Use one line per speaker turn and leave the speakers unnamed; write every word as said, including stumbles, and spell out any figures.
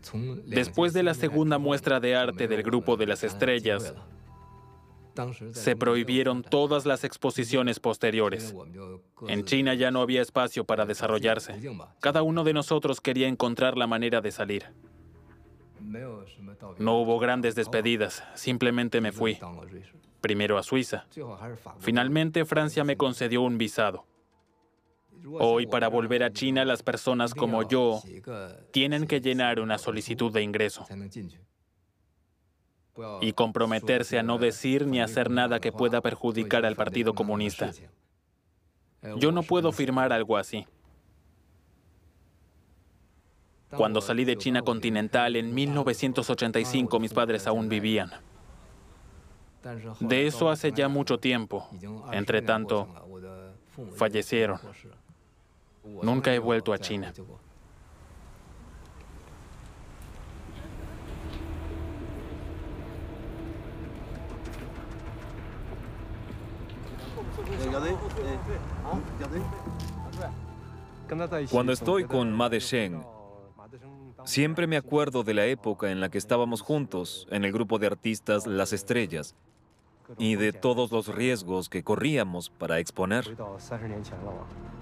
Después de la segunda muestra de arte del Grupo de las Estrellas, se prohibieron todas las exposiciones posteriores. En China ya no había espacio para desarrollarse. Cada uno de nosotros quería encontrar la manera de salir. No hubo grandes despedidas, simplemente me fui. Primero a Suiza. Finalmente, Francia me concedió un visado. Hoy, para volver a China, las personas como yo tienen que llenar una solicitud de ingreso y comprometerse a no decir ni hacer nada que pueda perjudicar al Partido Comunista. Yo no puedo firmar algo así. Cuando salí de China continental en mil novecientos ochenta y cinco, mis padres aún vivían. De eso hace ya mucho tiempo. Entre tanto, fallecieron. Nunca he vuelto a China.
Cuando estoy con Ma Desheng, siempre me acuerdo de la época en la que estábamos juntos en el grupo de artistas Las Estrellas y de todos los riesgos que corríamos para exponer.